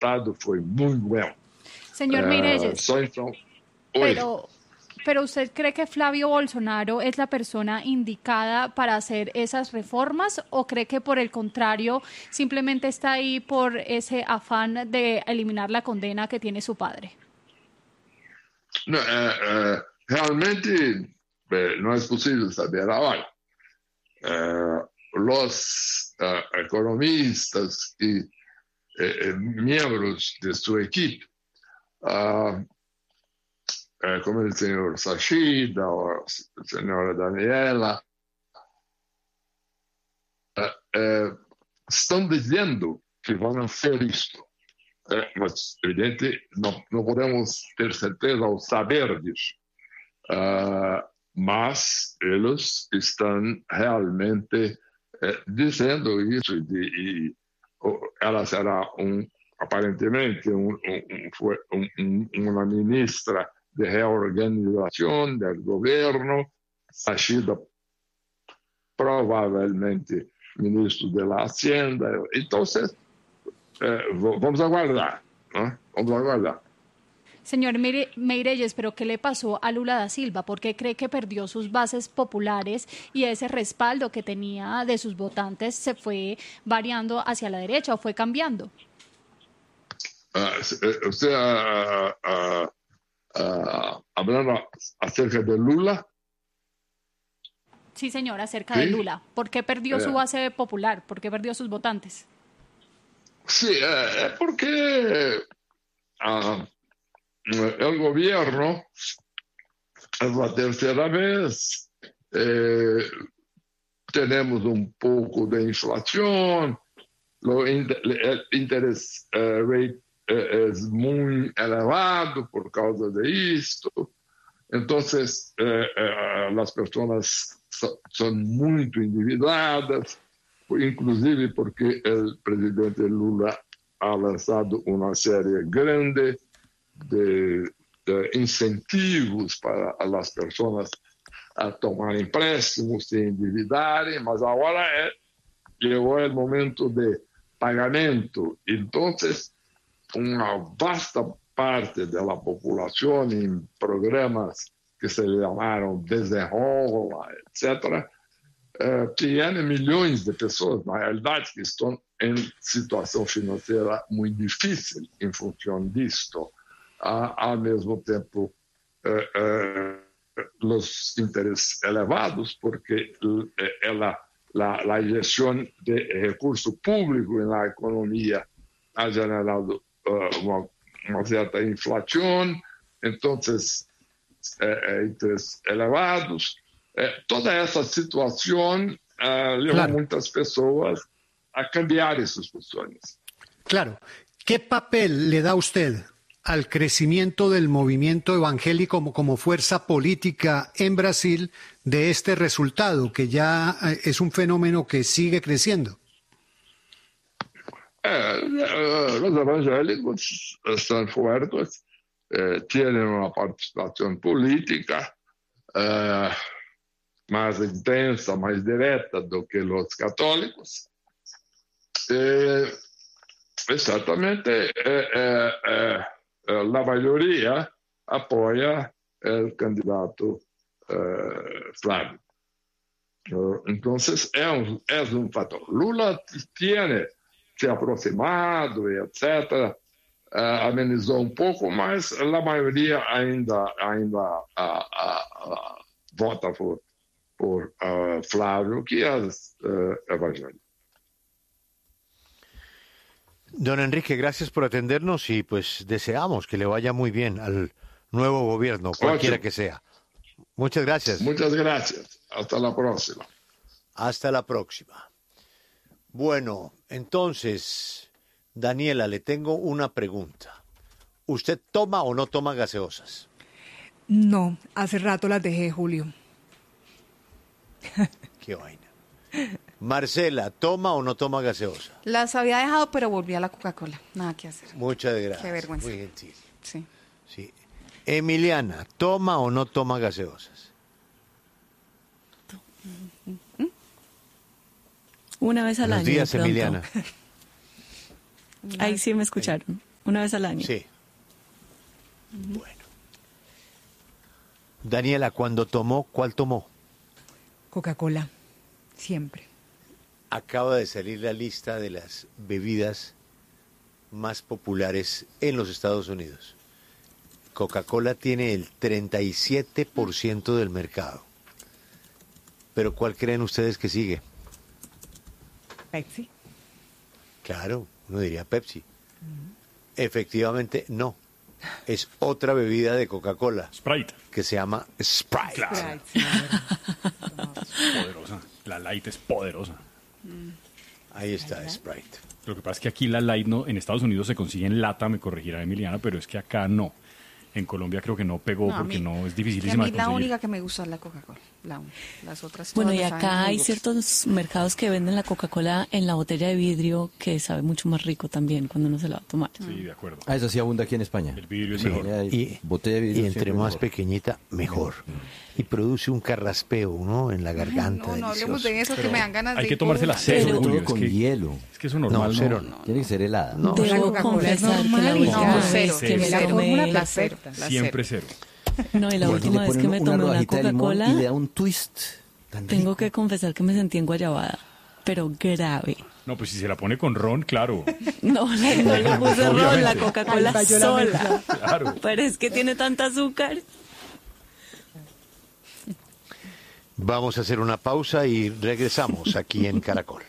resultado foi muito bom. Señor Meirelles, Só então... pero ¿usted cree que Flavio Bolsonaro es la persona indicada para hacer esas reformas o cree que por el contrario simplemente está ahí por ese afán de eliminar la condena que tiene su padre? No, realmente no es posible saber ahora. Los economistas y miembros de su equipo, como el señor Sachida o la señora Daniela, estão dizendo que vão fazer isto. Mas, evidente, não podemos ter certeza ou saber disso. Mas eles estão realmente dizendo isso e ela será aparentemente uma ministra de reorganização do governo, Sachida provavelmente ministro da Hacienda. Então, vamos aguardar, ¿no? Vamos aguardar. Señor Meirelles, ¿pero qué le pasó a Lula da Silva? ¿Por qué cree que perdió sus bases populares y ese respaldo que tenía de sus votantes se fue variando hacia la derecha o fue cambiando? Usted hablando acerca de Lula. Sí, señor, acerca de Lula. ¿Por qué perdió su base popular? ¿Por qué perdió sus votantes? Sí, porque el gobierno es la tercera vez, tenemos un poco de inflación, el interés rate es muy elevado por causa de esto, entonces las personas son muy endividadas, inclusive porque el presidente Lula ha lanzado una serie grande de incentivos para las personas a tomar empréstimos e endividarem, mas agora llegó el momento de pagamento. Entonces, una vasta parte de la población en programas que se llamaron Desenrola, etc., tiene milhões de pessoas, na realidade, que estão em situação financeira muito difícil em função disto. Ao mesmo tempo, os interesses elevados, porque a injeção de recurso público na economia ha generado uma certa inflação, então, interesses elevados. Toda essa situação levou muitas pessoas a cambiar essas posições. Claro. ¿Qué papel le da usted al crecimiento del movimiento evangélico como fuerza política en Brasil de este resultado, que ya es un fenómeno que sigue creciendo? Los evangélicos están fuertes, tienen una participación política mais intensa, mais direta do que os católicos. Certamente a maioria apoia o candidato Flávio. Então, é um fator. Lula tiene se aproximado, etc., amenizou um pouco, mas a maioria ainda vota por Flávio, que es evangélico. Don Enrique, gracias por atendernos y pues deseamos que le vaya muy bien al nuevo gobierno, cualquiera que sea. Muchas gracias. Muchas gracias. Hasta la próxima. Hasta la próxima. Bueno, entonces, Daniela, le tengo una pregunta. ¿Usted toma o no toma gaseosas? No, hace rato las dejé, Julio. Qué vaina. Marcela, ¿toma o no toma gaseosa? Las había dejado, pero volví a la Coca-Cola. Nada que hacer. Muchas gracias. Qué vergüenza. Muy gentil. Sí. Sí. Emiliana, ¿toma o no toma gaseosas? Una vez al año. Buenos días, Emiliana. Ahí sí me escucharon. una vez al año. Sí. Bueno. Daniela, cuando tomó, ¿cuál tomó? Coca-Cola, siempre. Acaba de salir la lista de las bebidas más populares en los Estados Unidos. Coca-Cola tiene el 37% del mercado. Pero ¿cuál creen ustedes que sigue? Pepsi. Claro, uno diría Pepsi. Efectivamente, no. Es otra bebida de Coca-Cola. Sprite. Que se llama Sprite. Claro. Poderosa. La Light es poderosa. Ahí está, Sprite. Lo que pasa es que aquí la Light no, en Estados Unidos se consigue en lata, me corregirá Emiliana, pero es que acá no. En Colombia creo que no pegó porque no es dificilísima de conseguir. A mí la única que me gusta es la Coca-Cola. Las otras Bueno, y todas acá hay ciertos mercados que venden la Coca-Cola en la botella de vidrio que sabe mucho más rico también cuando uno se la va a tomar. Sí, de acuerdo. Eso sí abunda aquí en España. El vidrio es Sí, mejor. botella de vidrio y entre más pequeñita, mejor. Y produce un carraspeo, ¿no? En la garganta. No hablemos de eso, que me dan ganas de... Hay que tomársela cero, Todo Julio. con hielo. Es que eso normal, cero no. Tiene que ser helada. No. Debo confesar que la última vez que me tomé... La cero. Siempre cero. No, y la última vez que me tomé una Coca-Cola... Y le da un twist tan rico. Tengo que confesar que me sentí enguayabada, pero grave. No, pues si se la pone con ron, claro. No le puse ron, la Coca-Cola Ay, sola. Claro. Pero es que tiene tanta azúcar. Vamos a hacer una pausa y regresamos aquí en Caracol.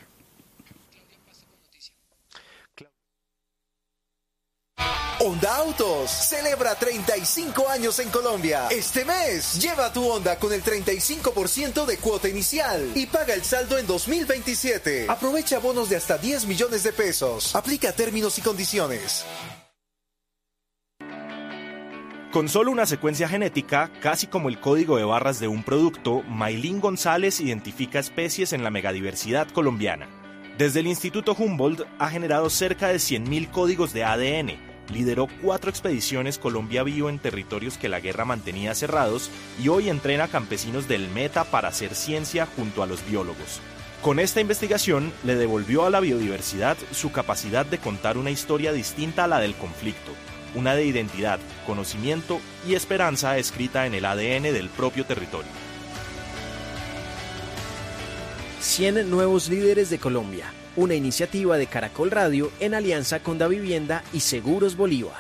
Honda Autos celebra 35 años en Colombia. Este mes, lleva tu Honda con el 35% de cuota inicial y paga el saldo en 2027. Aprovecha bonos de hasta 10 millones de pesos. Aplica términos y condiciones. Con solo una secuencia genética, casi como el código de barras de un producto, Maylin González identifica especies en la megadiversidad colombiana. Desde el Instituto Humboldt ha generado cerca de 100.000 códigos de ADN. Lideró 4 expediciones Colombia Bio en territorios que la guerra mantenía cerrados y hoy entrena campesinos del Meta para hacer ciencia junto a los biólogos. Con esta investigación le devolvió a la biodiversidad su capacidad de contar una historia distinta a la del conflicto, una de identidad, conocimiento y esperanza escrita en el ADN del propio territorio. 100 nuevos líderes de Colombia. Una iniciativa de Caracol Radio en alianza con Davivienda y Seguros Bolívar.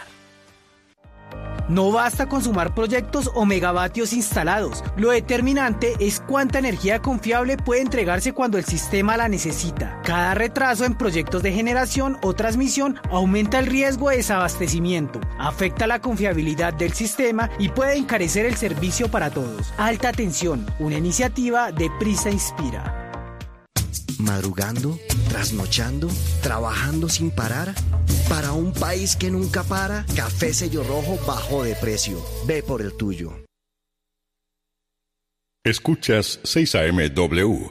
No basta con sumar proyectos o megavatios instalados. Lo determinante es cuánta energía confiable puede entregarse cuando el sistema la necesita. Cada retraso en proyectos de generación o transmisión aumenta el riesgo de desabastecimiento, afecta la confiabilidad del sistema y puede encarecer el servicio para todos. Alta tensión, una iniciativa de Prisa Inspira. Madrugando, trasnochando, trabajando sin parar. Para un país que nunca para, Café Sello Rojo bajó de precio. Ve por el tuyo. Escuchas 6 AM/W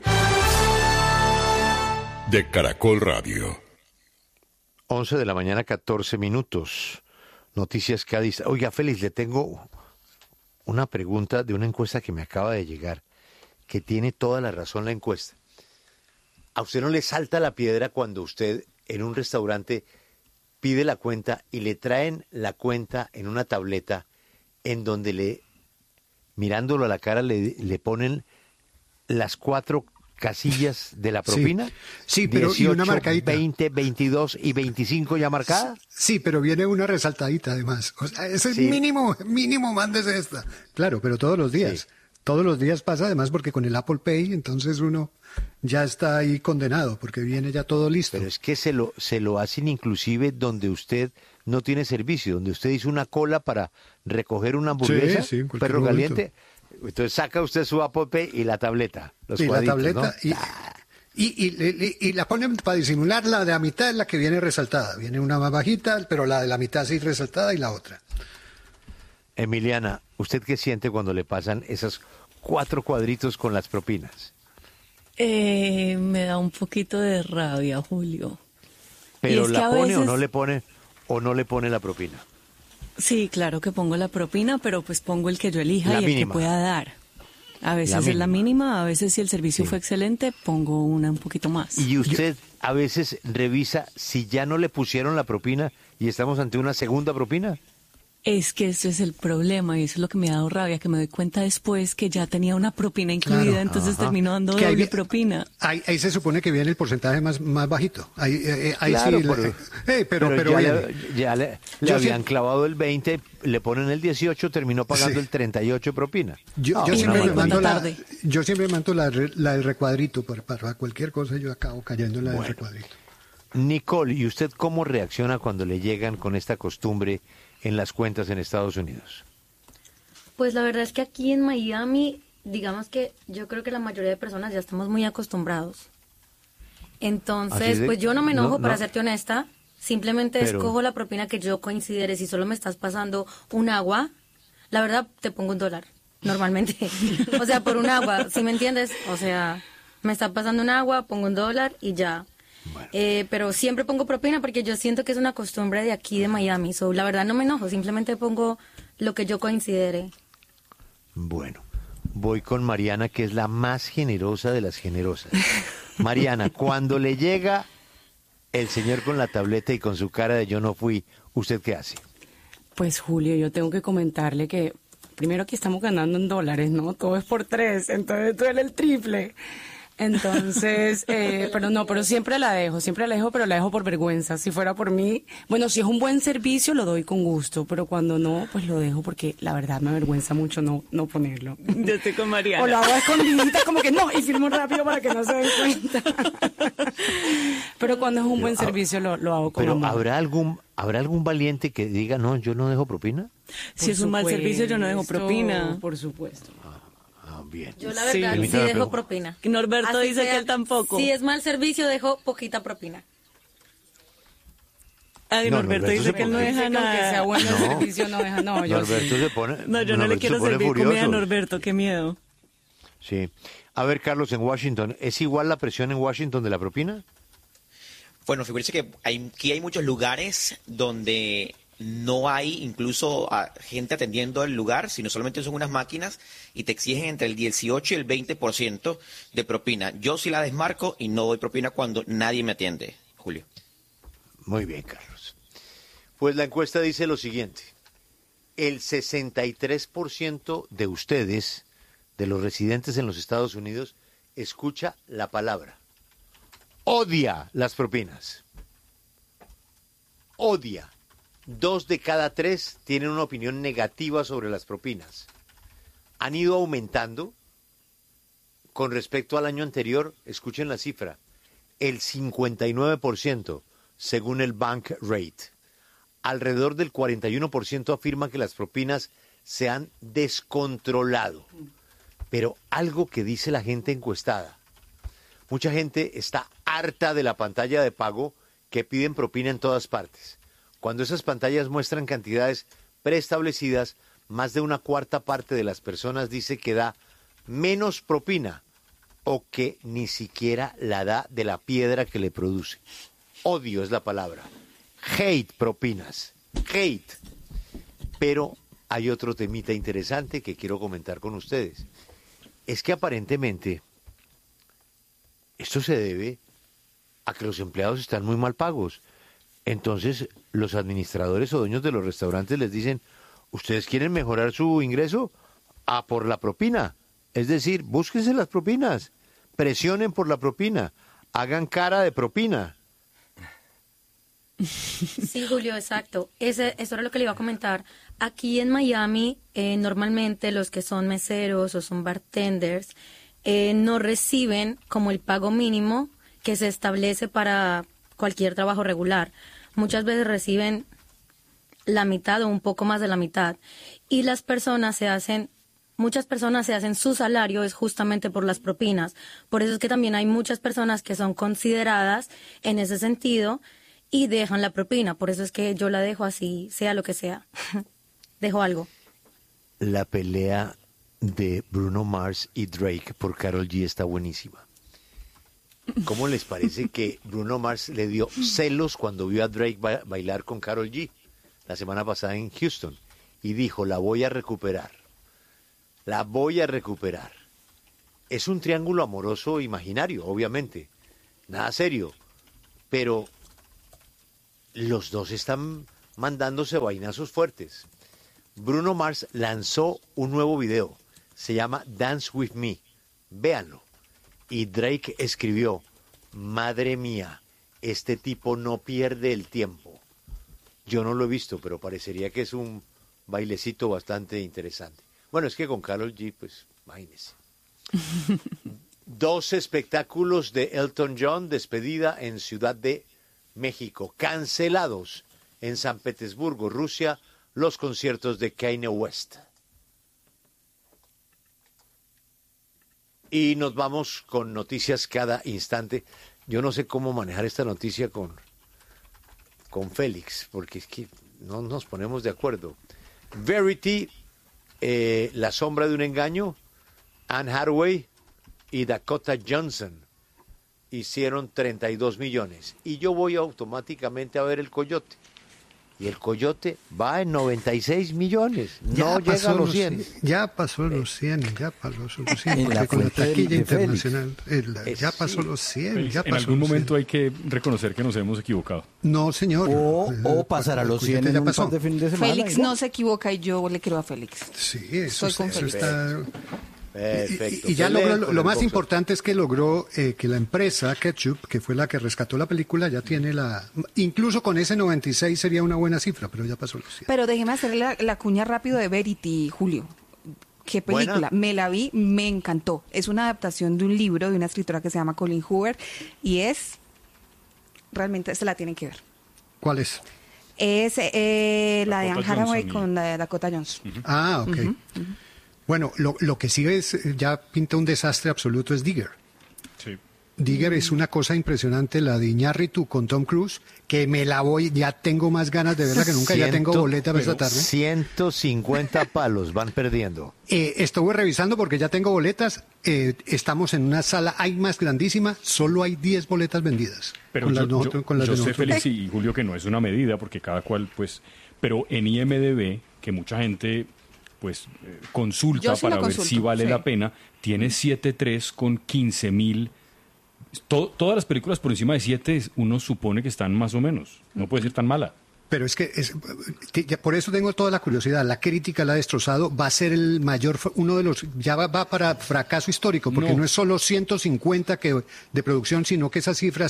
de Caracol Radio. 11 de la mañana, 14 minutos. Noticias Cádiz. Oiga, Félix, le tengo una pregunta de una encuesta que me acaba de llegar, que tiene toda la razón la encuesta. ¿A usted no le salta la piedra cuando usted en un restaurante pide la cuenta y le traen la cuenta en una tableta en donde mirándolo a la cara, le ponen las 4 casillas de la propina? Sí, pero 18, y una marcadita. 20, 22 y 25 ya marcadas. Sí, pero viene una resaltadita además. O sea, ese Sí. mínimo, mándese esta. Claro, pero todos los días. Sí. Todos los días pasa además porque con el Apple Pay entonces uno ya está ahí condenado porque viene ya todo listo. Pero es que se lo hacen inclusive donde usted no tiene servicio, donde usted hizo una cola para recoger una hamburguesa, Sí, en cualquier perro momento. caliente. Entonces saca usted su Apple Pay y la tableta, los y la cuadritos, tableta ¿no? y la ponen para disimular. La de la mitad es la que viene resaltada. Viene una más bajita, pero la de la mitad sí resaltada y la otra. Emiliana, ¿usted qué siente cuando le pasan esos 4 cuadritos con las propinas? Me da un poquito de rabia, Julio. ¿Pero es que la a pone veces- o no le pone la propina? Sí, claro que pongo la propina, pero pues pongo el que yo elija La y el mínima. que pueda dar. A veces es la mínima, a veces si el servicio fue excelente, pongo una un poquito más. Y usted a veces revisa si ya no le pusieron la propina y estamos ante una segunda propina. Es que ese es el problema y eso es lo que me ha dado rabia, que me doy cuenta después que ya tenía una propina incluida, claro, entonces termino dando doble propina. Ahí se supone que viene el porcentaje más bajito. Ahí claro, sí, pero ya le habían clavado el 20, le ponen el 18, terminó pagando el 38 propina. Yo siempre mando la del recuadrito, para cualquier cosa yo acabo cayendo en la del recuadrito. Nicole, ¿y usted cómo reacciona cuando le llegan con esta costumbre en las cuentas en Estados Unidos? Pues la verdad es que aquí en Miami, digamos que yo creo que la mayoría de personas ya estamos muy acostumbrados. Entonces, pues yo no me enojo, para serte honesta, simplemente escojo la propina que yo considere. Si solo me estás pasando un agua, la verdad te pongo $1, normalmente. O sea, por un agua, ¿sí me entiendes? O sea, me está pasando un agua, pongo $1 y ya. Bueno. Pero siempre pongo propina porque yo siento que es una costumbre de aquí de Miami. So, la verdad no me enojo, simplemente pongo lo que yo considere. Bueno, voy con Mariana, que es la más generosa de las generosas. Mariana, cuando le llega el señor con la tableta y con su cara de yo no fui, ¿usted qué hace? Pues Julio, yo tengo que comentarle que primero que estamos ganando en dólares, ¿no? Todo es por 3, entonces duele el triple. Entonces, pero siempre la dejo, pero la dejo por vergüenza. Si fuera por mí, bueno, si es un buen servicio lo doy con gusto, pero cuando no, pues lo dejo porque la verdad me avergüenza mucho no ponerlo. Yo estoy con Mariana. O lo hago a escondidita como que no, y firmo rápido para que no se den cuenta. Pero cuando es un buen servicio lo hago con amor. ¿Habrá algún valiente que diga, no, yo no dejo propina? Si es un mal servicio, yo no dejo propina. Por supuesto. Bien. Yo la verdad sí dejo propina. Norberto dice que él tampoco. Si es mal servicio, dejo poquita propina. Norberto dice que él no deja nada. Que sea bueno el servicio, no deja. No, yo Norberto sí. se pone. No, yo no le quiero servir comida a Norberto, qué miedo. Sí. A ver, Carlos, en Washington, ¿es igual la presión en Washington de la propina? Bueno, fíjese que aquí hay muchos lugares donde no hay incluso gente atendiendo el lugar, sino solamente son unas máquinas y te exigen entre el 18 y el 20% de propina. Yo sí la desmarco y no doy propina cuando nadie me atiende, Julio. Muy bien, Carlos. Pues la encuesta dice lo siguiente. El 63% de ustedes, de los residentes en los Estados Unidos, escucha la palabra. Odia las propinas. Odia. 2 de cada 3 tienen una opinión negativa sobre las propinas. Han ido aumentando con respecto al año anterior. Escuchen la cifra, el 59% según el Bank Rate. Alrededor del 41% afirma que las propinas se han descontrolado. Pero algo que dice la gente encuestada, mucha gente está harta de la pantalla de pago que piden propina en todas partes. Cuando esas pantallas muestran cantidades preestablecidas, más de una cuarta parte de las personas dice que da menos propina o que ni siquiera la da de la piedra que le produce. Odio es la palabra. Hate propinas. Hate. Pero hay otro temita interesante que quiero comentar con ustedes. Es que aparentemente esto se debe a que los empleados están muy mal pagos. Entonces, los administradores o dueños de los restaurantes les dicen, ¿ustedes quieren mejorar su ingreso? Por la propina. Es decir, búsquense las propinas, presionen por la propina, hagan cara de propina. Sí, Julio, exacto. Eso era lo que le iba a comentar. Aquí en Miami, normalmente los que son meseros o son bartenders no reciben como el pago mínimo que se establece para cualquier trabajo regular. Muchas veces reciben la mitad o un poco más de la mitad. Y muchas personas se hacen su salario es justamente por las propinas. Por eso es que también hay muchas personas que son consideradas en ese sentido y dejan la propina. Por eso es que yo la dejo así, sea lo que sea. Dejo algo. La pelea de Bruno Mars y Drake por Karol G está buenísima. ¿Cómo les parece que Bruno Mars le dio celos cuando vio a Drake bailar con Karol G la semana pasada en Houston? Y dijo, la voy a recuperar. La voy a recuperar. es un triángulo amoroso imaginario, obviamente, nada serio, pero los dos están mandándose vainazos fuertes. Bruno Mars lanzó un nuevo video, se llama Dance With Me, véanlo. Y Drake escribió, madre mía, este tipo no pierde el tiempo. Yo no lo he visto, pero parecería que es un bailecito bastante interesante. Bueno, es que con Karol G, pues, imagínese. 2 espectáculos de Elton John, despedida en Ciudad de México, cancelados en San Petersburgo, Rusia, los conciertos de Kanye West. Y nos vamos con noticias cada instante. Yo no sé cómo manejar esta noticia con Félix, porque es que no nos ponemos de acuerdo. Verity, La sombra de un engaño, Anne Hathaway y Dakota Johnson hicieron 32 millones. Y yo voy automáticamente a ver El Coyote. Y El Coyote va en 96 millones. No llega a los 100. Ya pasó los 100, porque con la taquilla internacional ya pasó los 100. Ya en algún momento hay que reconocer que nos hemos equivocado. No, señor. O pasar a los 100 en un par de fin de semana. Félix no se equivoca y yo le creo a Félix. Sí, eso está... Perfecto. Y ya logró, lo más importante es que logró que la empresa Ketchup, que fue la que rescató la película, ya tiene incluso con ese 96 sería una buena cifra, pero ya pasó los 100. Pero déjeme hacerle la cuña rápido de Verity, Julio. ¿Qué película? Buena. Me la vi, me encantó. Es una adaptación de un libro de una escritora que se llama Colleen Hoover y realmente se la tienen que ver. ¿Cuál es? Es la de Anne Hathaway Johnson, con la de Dakota Johnson. Ah, ok. Bueno, lo que sigue ya pinta un desastre absoluto es Digger. Sí. Digger es una cosa impresionante, la de Iñárritu con Tom Cruise, que me la voy, ya tengo más ganas de verla que nunca, ya tengo boleta para esta tarde. 150 palos van perdiendo. Estuve revisando porque ya tengo boletas, estamos en una sala IMAX grandísima, solo hay 10 boletas vendidas. Pero yo sé, Félix y Julio, que no es una medida, porque cada cual, pues, pero en IMDb, que mucha gente... pues consulta para ver si vale la pena, tiene 7.3 con 15.000. Todas las películas por encima de 7 uno supone que están más o menos, no puede ser tan mala. Pero es que por eso tengo toda la curiosidad, la crítica la ha destrozado, va a ser el mayor, uno de los, ya va para fracaso histórico, porque no es solo 150 de producción, sino que esa cifra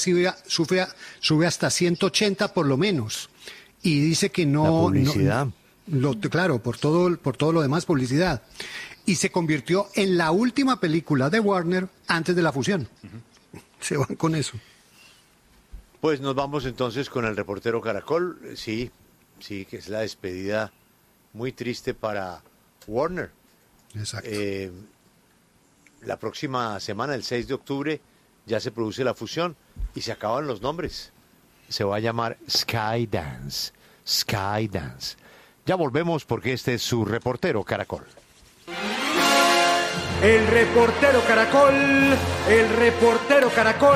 sube hasta 180 por lo menos. Y dice que no... La publicidad. Claro, por todo lo demás, publicidad. Y se convirtió en la última película de Warner antes de la fusión. Se van con eso. Pues nos vamos entonces con el reportero Caracol. Sí, que es la despedida muy triste para Warner. Exacto. La próxima semana, el 6 de octubre, ya se produce la fusión y se acaban los nombres. Se va a llamar Skydance. Skydance. Ya volvemos porque este es su reportero Caracol. El reportero Caracol, el reportero Caracol.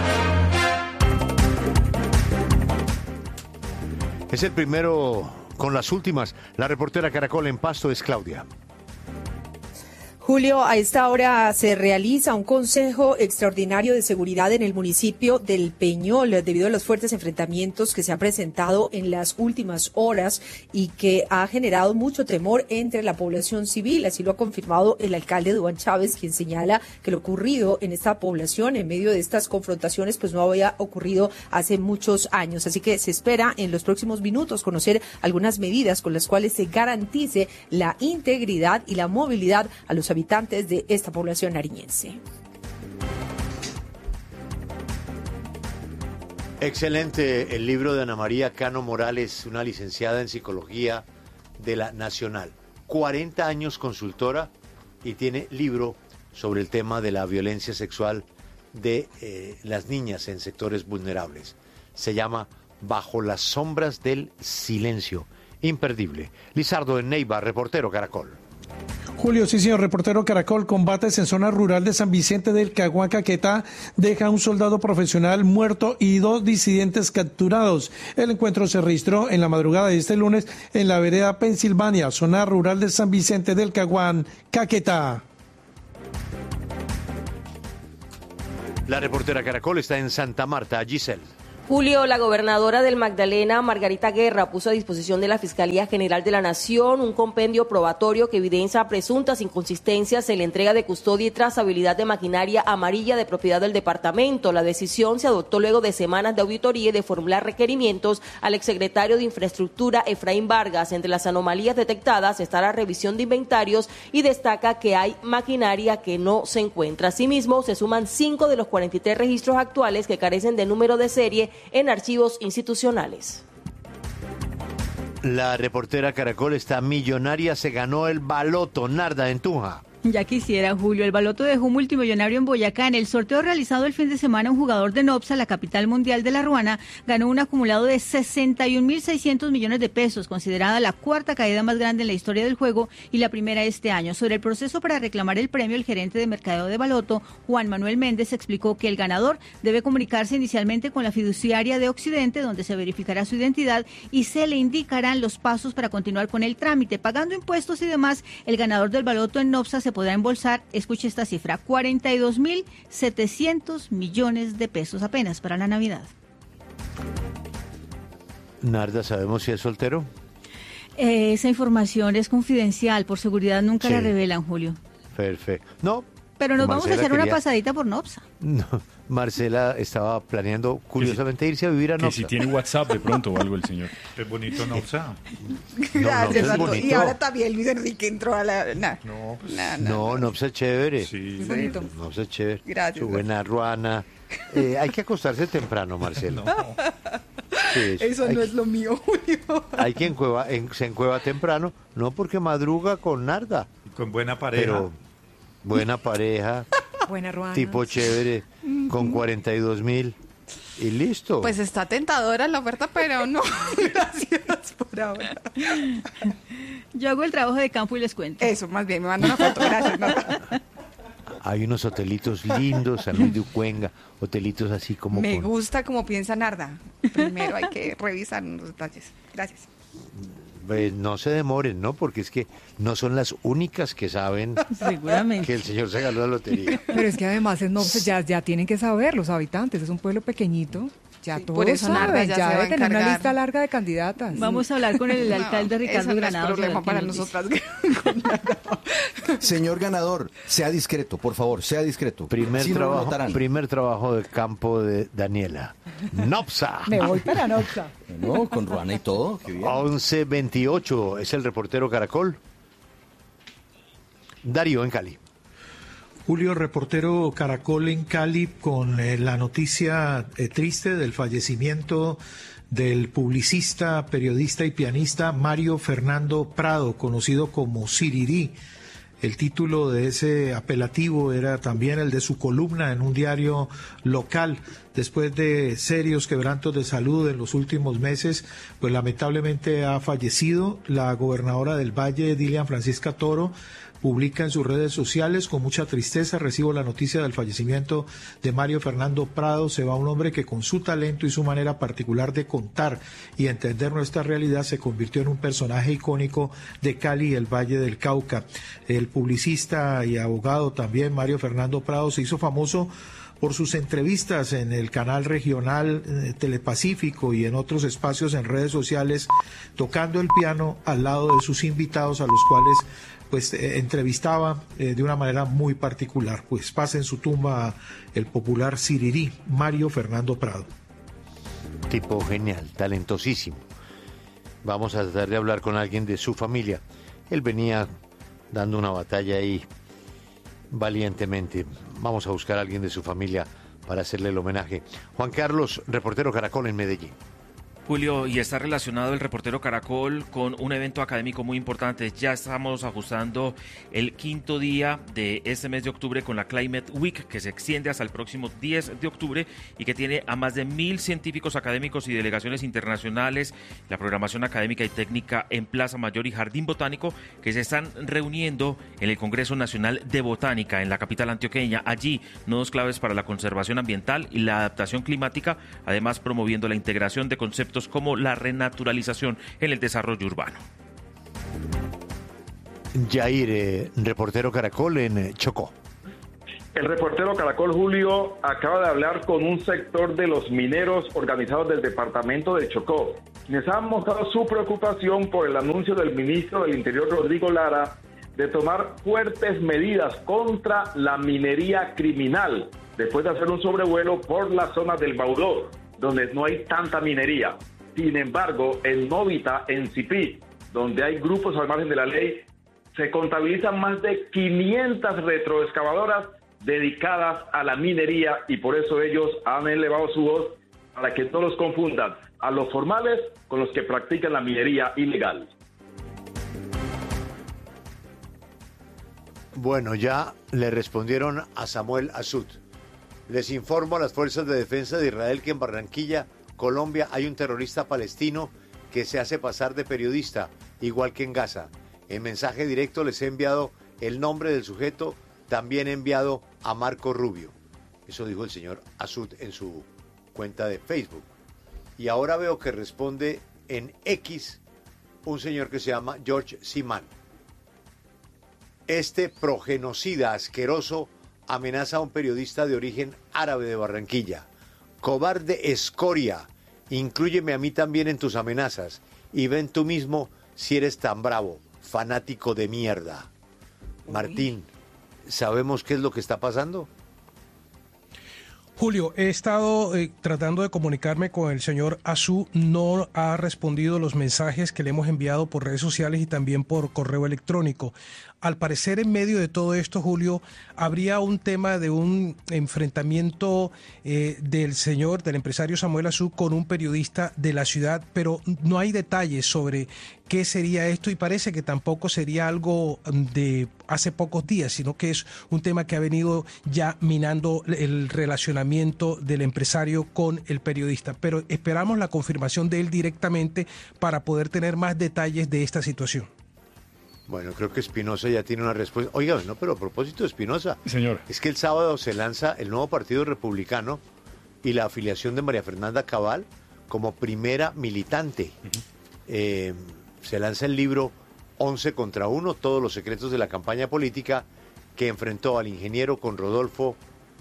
Es el primero con las últimas. La reportera Caracol en Pasto es Claudia. Julio, a esta hora se realiza un consejo extraordinario de seguridad en el municipio del Peñol debido a los fuertes enfrentamientos que se han presentado en las últimas horas y que ha generado mucho temor entre la población civil. Así lo ha confirmado el alcalde Duván Chávez, quien señala que lo ocurrido en esta población en medio de estas confrontaciones pues no había ocurrido hace muchos años. Así que se espera en los próximos minutos conocer algunas medidas con las cuales se garantice la integridad y la movilidad a los habitantes de esta población nariñense. Excelente el libro de Ana María Cano Morales, una licenciada en psicología de la Nacional. 40 años consultora y tiene libro sobre el tema de la violencia sexual de las niñas en sectores vulnerables. Se llama Bajo las sombras del silencio. Imperdible. Lizardo en Neiva, reportero Caracol. Julio, sí señor, reportero Caracol. Combates en zona rural de San Vicente del Caguán, Caquetá, deja a un soldado profesional muerto y 2 disidentes capturados. El encuentro se registró en la madrugada de este lunes en la vereda Pensilvania, zona rural de San Vicente del Caguán, Caquetá. La reportera Caracol está en Santa Marta, Giselle. Julio, la gobernadora del Magdalena, Margarita Guerra, puso a disposición de la Fiscalía General de la Nación un compendio probatorio que evidencia presuntas inconsistencias en la entrega de custodia y trazabilidad de maquinaria amarilla de propiedad del departamento. La decisión se adoptó luego de semanas de auditoría y de formular requerimientos al exsecretario de Infraestructura, Efraín Vargas. Entre las anomalías detectadas está la revisión de inventarios y destaca que hay maquinaria que no se encuentra. Asimismo, se suman 5 de los 43 registros actuales que carecen de número de serie en archivos institucionales. La reportera Caracol está millonaria, se ganó el baloto. Narda en Tunja. Ya quisiera, Julio. El baloto dejó un multimillonario en Boyacá. En el sorteo realizado el fin de semana, un jugador de Nopsa, la capital mundial de la Ruana, ganó un acumulado de 61.600 millones de pesos, considerada la cuarta caída más grande en la historia del juego y la primera este año. Sobre el proceso para reclamar el premio, el gerente de mercadeo de baloto, Juan Manuel Méndez, explicó que el ganador debe comunicarse inicialmente con la fiduciaria de Occidente, donde se verificará su identidad y se le indicarán los pasos para continuar con el trámite. Pagando impuestos y demás, el ganador del baloto en Nopsa se podrá embolsar, escuche esta cifra, 42.700 millones de pesos apenas para la Navidad. Narda, ¿sabemos si es soltero? Esa información es confidencial, por seguridad nunca la revelan, Julio. Perfecto. No. Pero nos vamos a hacer una pasadita por Nopsa. No, Marcela estaba planeando curiosamente irse a vivir a Nopsa. Que si tiene WhatsApp de pronto o algo el señor. Es bonito Nopsa. Gracias, no, Nopsa es y ahora también Luis Enrique entró a la... No, Nopsa es chévere. Sí, es bonito. Nopsa es chévere. Gracias. Su buena ruana. Hay que acostarse temprano, Marcelo. No. Sí, eso no es lo mío, Julio. Hay quien se encueva temprano, no porque madruga con Narda. Con buena pareja. Pero buena pareja. Buena ruana. Tipo chévere, con 42.000 y listo. Pues está tentadora la oferta, pero no. Gracias por ahora. Yo hago el trabajo de campo y les cuento. Eso, más bien, me manda una foto. Gracias, Hay unos hotelitos lindos, San Luis de Ucuenga, hotelitos así como... Me gusta como piensa Narda. Primero hay que revisar los detalles. Gracias. No se demoren, ¿no? Porque es que no son las únicas que saben seguramente que el señor se ganó la lotería. Pero es que además en Nopsa ya tienen que saber los habitantes, es un pueblo pequeñito. Ya sí, todos por eso saben, Narda ya debe tener una lista larga de candidatas. Vamos a hablar con el alcalde Ricardo Granados. No es problema para nosotras. Señor ganador, sea discreto, por favor, sea discreto. Primer trabajo de campo de Daniela. Nopsa. Me voy para Nopsa. No, con Ruana y todo. 11:28 es el reportero Caracol. Darío en Cali. Julio, reportero Caracol en Cali, con la noticia triste del fallecimiento del publicista, periodista y pianista Mario Fernando Prado, conocido como Sirirí. El título de ese apelativo era también el de su columna en un diario local. Después de serios quebrantos de salud en los últimos meses, pues lamentablemente ha fallecido. La gobernadora del Valle, Dilian Francisca Toro, publica en sus redes sociales: con mucha tristeza recibo la noticia del fallecimiento de Mario Fernando Prado. Se va un hombre que con su talento y su manera particular de contar y entender nuestra realidad se convirtió en un personaje icónico de Cali y el Valle del Cauca. El publicista y abogado también Mario Fernando Prado se hizo famoso por sus entrevistas en el canal regional Telepacífico y en otros espacios en redes sociales, tocando el piano al lado de sus invitados, a los cuales pues entrevistaba de una manera muy particular. Pues pasa en su tumba el popular Sirirí, Mario Fernando Prado. Tipo genial, talentosísimo. Vamos a tratar de hablar con alguien de su familia. Él venía dando una batalla ahí valientemente. Vamos a buscar a alguien de su familia para hacerle el homenaje. Juan Carlos, reportero Caracol en Medellín. Julio, y está relacionado el reportero Caracol con un evento académico muy importante. Ya estamos ajustando el 5º día de este mes de octubre con la Climate Week, que se extiende hasta el próximo 10 de octubre y que tiene a más de 1.000 científicos académicos y delegaciones internacionales, la programación académica y técnica en Plaza Mayor y Jardín Botánico, que se están reuniendo en el Congreso Nacional de Botánica en la capital antioqueña. Allí, nodos claves para la conservación ambiental y la adaptación climática, además promoviendo la integración de conceptos como la renaturalización en el desarrollo urbano. Jair, reportero Caracol en Chocó. El reportero Caracol Julio acaba de hablar con un sector de los mineros organizados del departamento de Chocó, quienes han mostrado su preocupación por el anuncio del ministro del Interior, Rodrigo Lara, de tomar fuertes medidas contra la minería criminal, después de hacer un sobrevuelo por la zona del Baudó, donde no hay tanta minería. Sin embargo, en Novita, en Cipí, donde hay grupos al margen de la ley, se contabilizan más de 500 retroexcavadoras dedicadas a la minería, y por eso ellos han elevado su voz para que no los confundan a los formales con los que practican la minería ilegal. Bueno, ya le respondieron a Samuel Azud. Les informo a las fuerzas de defensa de Israel que en Barranquilla, Colombia, hay un terrorista palestino que se hace pasar de periodista, igual que en Gaza. En mensaje directo les he enviado el nombre del sujeto, también he enviado a Marco Rubio. Eso dijo el señor Azud en su cuenta de Facebook. Y ahora veo que responde en X un señor que se llama George Siman. Este progenocida asqueroso amenaza a un periodista de origen árabe de Barranquilla. Cobarde escoria, inclúyeme a mí también en tus amenazas y ven tú mismo si eres tan bravo, fanático de mierda. Martín, ¿sabemos qué es lo que está pasando? Julio, he estado tratando de comunicarme con el señor Azud, no ha respondido los mensajes que le hemos enviado por redes sociales y también por correo electrónico. Al parecer, en medio de todo esto, Julio, habría un tema de un enfrentamiento del empresario Samuel Azud con un periodista de la ciudad, pero no hay detalles sobre qué sería esto y parece que tampoco sería algo de hace pocos días, sino que es un tema que ha venido ya minando el relacionamiento del empresario con el periodista. Pero esperamos la confirmación de él directamente para poder tener más detalles de esta situación. Bueno, creo que Espinosa ya tiene una respuesta. Oiga, no, pero a propósito de Espinosa, señor, es que el sábado se lanza el nuevo Partido Republicano y la afiliación de María Fernanda Cabal como primera militante. Se lanza el libro 11 contra 1, todos los secretos de la campaña política, que enfrentó al ingeniero Rodolfo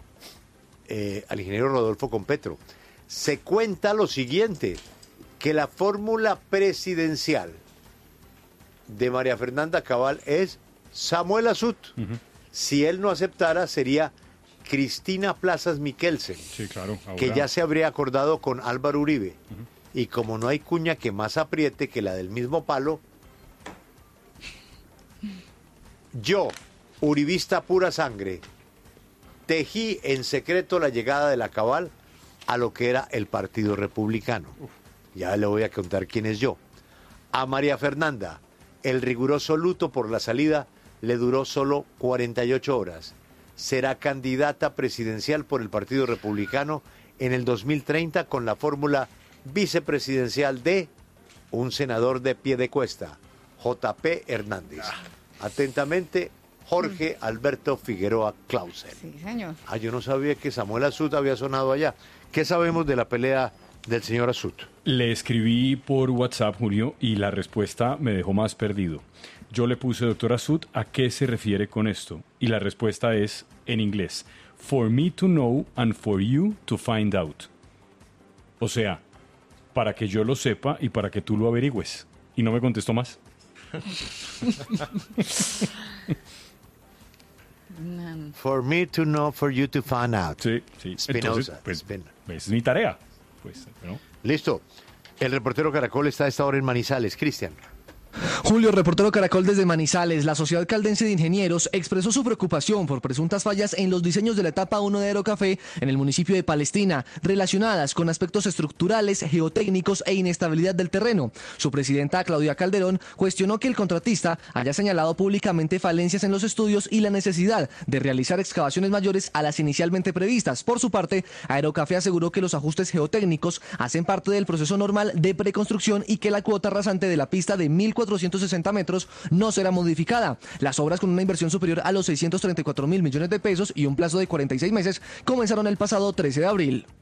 con Petro. Se cuenta lo siguiente, que la fórmula presidencial de María Fernanda Cabal es Samuel Azud. Si él no aceptara, sería Cristina Plazas Miquelsen, sí, claro, que ya se habría acordado con Álvaro Uribe. Y como no hay cuña que más apriete que la del mismo palo, yo, uribista pura sangre, tejí en secreto la llegada de la Cabal a lo que era el Partido Republicano. Ya le voy a contar quién es yo. A María Fernanda, el riguroso luto por la salida le duró solo 48 horas. Será candidata presidencial por el Partido Republicano en el 2030 con la fórmula vicepresidencial de un senador de Piedecuesta, J.P. Hernández. Atentamente, Jorge Alberto Figueroa Clausen. Sí, señor. Yo no sabía que Samuel Azud había sonado allá. ¿Qué sabemos de la pelea del señor Azud? Le escribí por WhatsApp, Julio, y la respuesta me dejó más perdido. Yo le puse, doctor Azud, ¿a qué se refiere con esto? Y la respuesta es, en inglés, for me to know and for you to find out. O sea, para que yo lo sepa y para que tú lo averigües. Y no me contestó más. For me to know, for you to find out. Sí. Espinosa. Entonces, es mi tarea. ¿No? Listo. El reportero Caracol está a esta hora en Manizales. Cristian. Julio, reportero Caracol desde Manizales. La Sociedad Caldense de Ingenieros expresó su preocupación por presuntas fallas en los diseños de la etapa 1 de Aerocafé en el municipio de Palestina, relacionadas con aspectos estructurales, geotécnicos e inestabilidad del terreno. Su presidenta, Claudia Calderón, cuestionó que el contratista haya señalado públicamente falencias en los estudios y la necesidad de realizar excavaciones mayores a las inicialmente previstas. Por su parte, Aerocafé aseguró que los ajustes geotécnicos hacen parte del proceso normal de preconstrucción y que la cuota rasante de la pista de 1.460 metros no será modificada. Las obras, con una inversión superior a los 634.000 millones de pesos y un plazo de 46 meses, comenzaron el pasado 13 de abril.